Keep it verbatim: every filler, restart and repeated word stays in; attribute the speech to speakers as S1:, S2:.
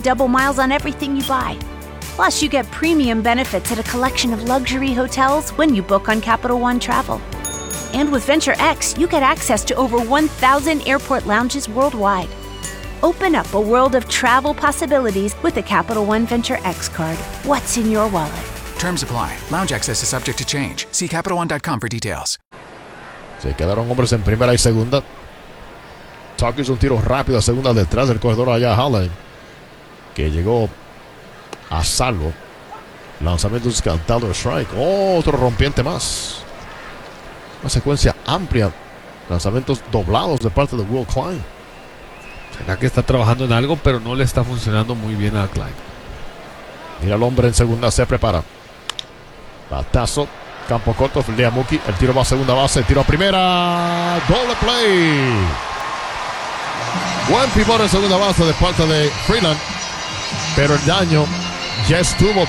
S1: double miles on everything you buy. Plus, you get premium benefits at a collection of luxury hotels when you book on Capital One Travel. And with Venture X, you get access to over one thousand airport lounges worldwide. Open up a world of travel possibilities with the Capital One Venture X card. What's in your wallet?
S2: Terms apply. Lounge access is subject to change. See Capital One dot com for details.
S3: Se quedaron hombres en primera y segunda. Tucker hizo un tiro rápido a segunda detrás del corredor allá Holland, que llegó a salvo. Lanzamiento descartado, strike. Oh, otro rompiente más. Una secuencia amplia. Lanzamientos doblados de parte de Will Klein.
S4: Será que está trabajando en algo, pero no le está funcionando muy bien a Klein.
S3: Mira el hombre en segunda, se prepara. Batazo, campo corto, fildea Mookie. El tiro va a segunda base, el tiro a primera. Doble play. Buen pivot en segunda base de parte de Freeland. Pero el daño ya estuvo.